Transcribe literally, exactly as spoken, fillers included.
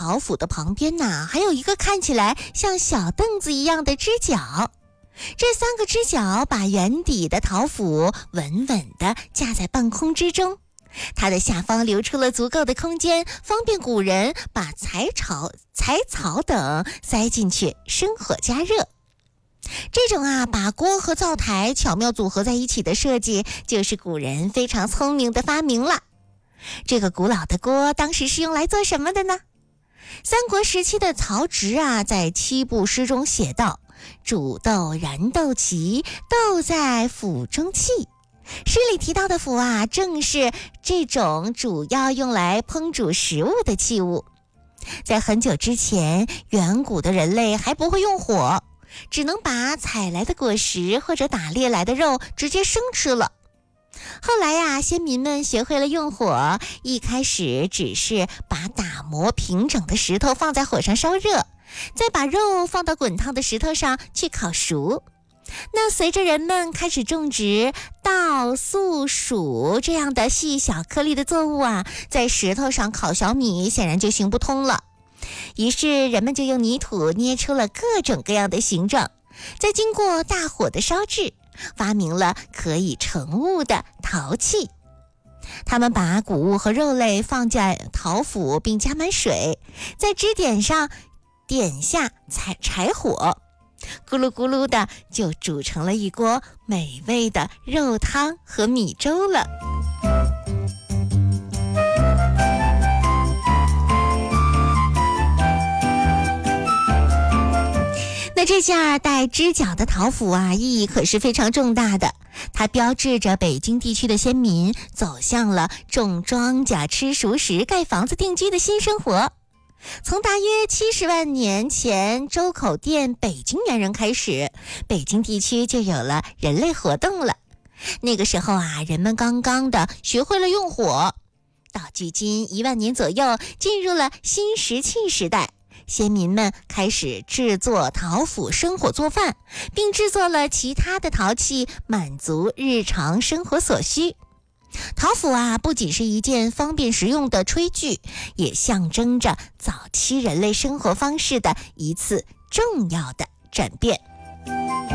陶釜的旁边呢，还有一个看起来像小凳子一样的支脚。这三个支脚把圆底的陶釜稳稳地架在半空之中，它的下方留出了足够的空间，方便古人把柴草、柴草等塞进去生火加热。这种啊，把锅和灶台巧妙组合在一起的设计，就是古人非常聪明的发明了。这个古老的锅当时是用来做什么的呢？三国时期的曹植啊，在七步诗中写道：煮豆燃豆萁，豆在釜中泣。诗里提到的釜啊，正是这种主要用来烹煮食物的器物。在很久之前，远古的人类还不会用火，只能把采来的果实或者打猎来的肉直接生吃了。后来呀、啊，先民们学会了用火，一开始只是把打磨平整的石头放在火上烧热，再把肉放到滚烫的石头上去烤熟。那随着人们开始种植稻、粟、黍这样的细小颗粒的作物啊，在石头上烤小米显然就行不通了。于是人们就用泥土捏出了各种各样的形状，再经过大火的烧制，发明了可以盛物的陶器。他们把谷物和肉类放在陶釜，并加满水，在支点上点下柴柴火，咕噜咕噜的就煮成了一锅美味的肉汤和米粥了。那这下带支脚的陶釜啊，意义可是非常重大的。它标志着北京地区的先民走向了种庄稼、吃熟食、盖房子、定居的新生活。从大约七十万年前周口店北京猿人开始，北京地区就有了人类活动了。那个时候啊，人们刚刚的学会了用火。到距今一万年左右，进入了新石器时代。先民们开始制作陶釜生火做饭，并制作了其他的陶器，满足日常生活所需。陶釜啊，不仅是一件方便实用的炊具，也象征着早期人类生活方式的一次重要的转变。